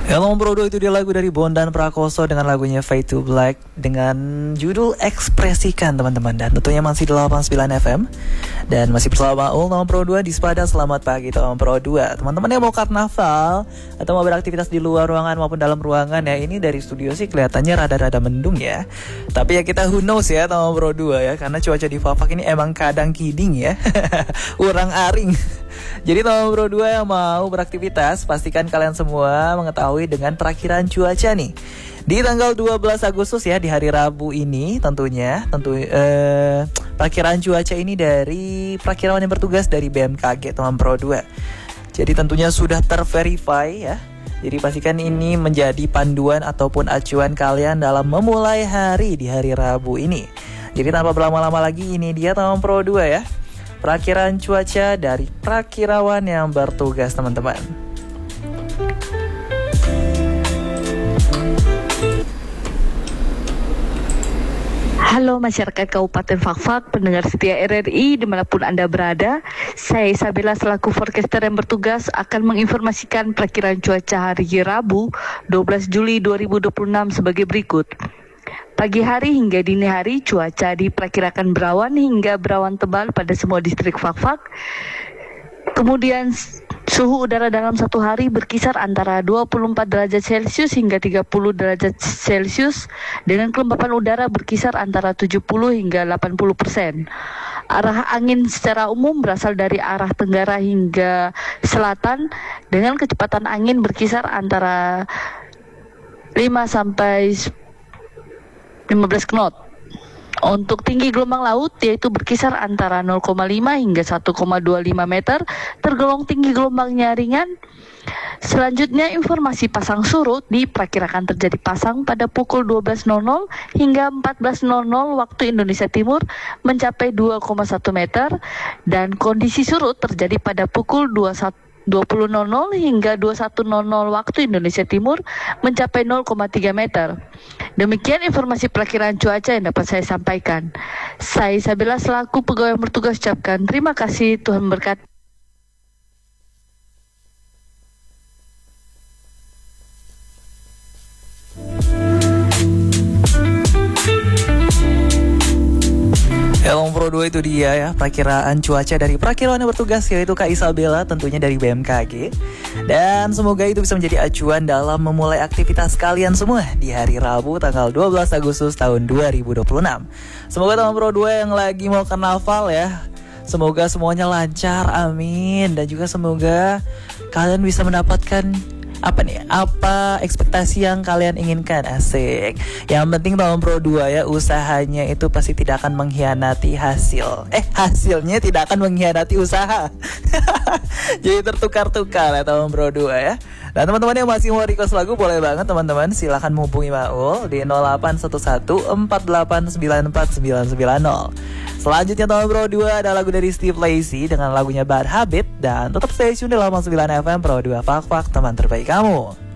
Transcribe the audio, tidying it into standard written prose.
Hello Bro, itu dia lagu dari Bondan Prakoso dengan lagunya Fade to Black dengan judul Ekspresikan teman-teman. Dan tentunya masih di 89 FM dan masih bersama Ul Nom Pro 2 di Sepada. Selamat pagi Tom Pro 2. Teman-teman yang mau karnaval atau mau beraktivitas di luar ruangan maupun dalam ruangan ya, ini dari studio sih kelihatannya rada-rada mendung ya. Tapi ya kita who knows ya Tom Pro 2 ya, karena cuaca di Fafak ini emang kadang kiding ya. Urang aring. Jadi Tom Pro 2 yang mau beraktivitas, pastikan kalian semua mengetahui dengan perakiraan cuaca nih. Di tanggal 12 Agustus ya, di hari Rabu ini tentunya perakiraan cuaca ini dari perakirawan yang bertugas dari BMKG Tom Pro 2. Jadi tentunya sudah terverify ya. Jadi pastikan ini menjadi panduan ataupun acuan kalian dalam memulai hari di hari Rabu ini. Jadi tanpa berlama-lama lagi, ini dia Tom Pro 2 ya, perakiraan cuaca dari perakirawan yang bertugas teman-teman. Halo masyarakat Kabupaten Fak-Fak, pendengar setia RRI dimanapun Anda berada. Saya Isabella selaku forecaster yang bertugas akan menginformasikan perakiraan cuaca hari Rabu 12 Juli 2026 sebagai berikut. Pagi hari hingga dini hari cuaca diperkirakan berawan hingga berawan tebal pada semua distrik Fak-Fak. Kemudian suhu udara dalam satu hari berkisar antara 24 derajat Celcius hingga 30 derajat Celcius dengan kelembapan udara berkisar antara 70 hingga 80%. Arah angin secara umum berasal dari arah tenggara hingga selatan dengan kecepatan angin berkisar antara 5 sampai 15 knot. Untuk tinggi gelombang laut yaitu berkisar antara 0,5 hingga 1,25 meter, tergolong tinggi gelombangnya ringan. Selanjutnya informasi pasang surut diperkirakan terjadi pasang pada pukul 12.00 hingga 14.00 waktu Indonesia Timur mencapai 2,1 meter, dan kondisi surut terjadi pada pukul 20.00 hingga 21.00 waktu Indonesia Timur mencapai 0,3 meter. Demikian informasi perakiraan cuaca yang dapat saya sampaikan. Saya Isabella selaku pegawai yang bertugas ucapkan terima kasih, Tuhan berkati. Hello Pro 2, itu dia ya perakiraan cuaca dari perakirawan yang bertugas yaitu Kak Isabella tentunya dari BMKG. Dan semoga itu bisa menjadi acuan dalam memulai aktivitas kalian semua di hari Rabu tanggal 12 Agustus tahun 2026. Semoga teman Pro 2 yang lagi mau karnaval ya, semoga semuanya lancar, amin. Dan juga semoga kalian bisa mendapatkan apa ekspektasi yang kalian inginkan, asik. Yang penting tahun Pro 2 ya, usahanya itu pasti tidak akan mengkhianati hasil. Hasilnya tidak akan mengkhianati usaha. Jadi tertukar-tukar ya tahun Pro 2 ya. Dan teman-teman yang masih mau request lagu boleh banget teman-teman, silahkan menghubungi Maul di 0811-4894990. Selanjutnya tahun Pro 2 ada lagu dari Steve Lacy dengan lagunya Bad Habit. Dan tetap stay tune di 89 FM Pro 2 Fak-Fak, teman terbaik kamu.